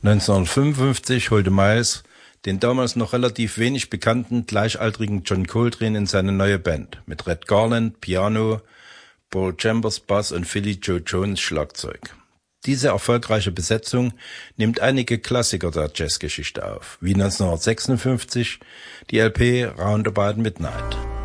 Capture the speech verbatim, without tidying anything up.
neunzehnhundertfünfundfünfzig holte Miles den damals noch relativ wenig bekannten gleichaltrigen John Coltrane in seine neue Band mit Red Garland Piano, Paul Chambers Bass und Philly Joe Jones Schlagzeug. Diese erfolgreiche Besetzung nimmt einige Klassiker der Jazzgeschichte auf, wie neunzehnhundertsechsundfünfzig die L P Roundabout Midnight.